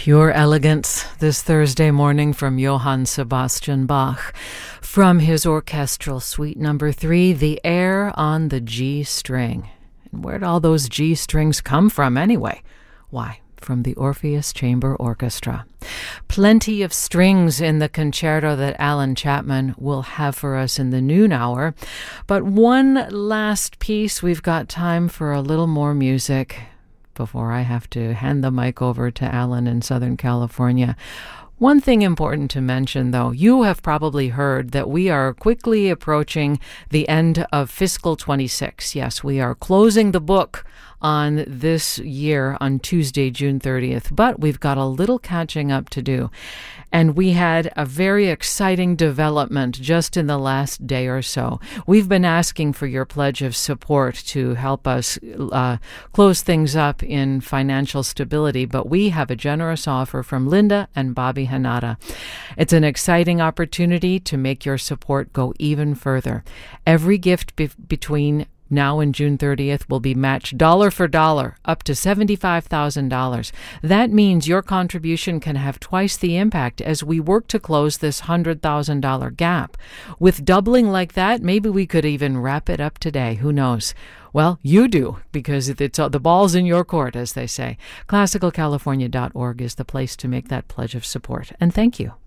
Pure elegance this Thursday morning from Johann Sebastian Bach. From his orchestral suite number 3, The Air on the G string. And where'd all those G strings come from anyway? Why, from the Orpheus Chamber Orchestra. Plenty of strings in the concerto that Alan Chapman will have for us in the noon hour. But one last piece, we've got time for a little more music before I have to hand the mic over to Alan in Southern California. One thing important to mention, though, you have probably heard that we are quickly approaching the end of fiscal 26. Yes, we are closing the book on this year on Tuesday, June 30th, but we've got a little catching up to do. And we had a very exciting development just in the last day or so. We've been asking for your pledge of support to help us close things up in financial stability, but we have a generous offer from Linda and Bobby Hanada. It's an exciting opportunity to make your support go even further. Every gift between now and June 30th will be matched dollar for dollar, up to $75,000. That means your contribution can have twice the impact as we work to close this $100,000 gap. With doubling like that, maybe we could even wrap it up today. Who knows? Well, you do, because it's the ball's in your court, as they say. ClassicalCalifornia.org is the place to make that pledge of support. And thank you.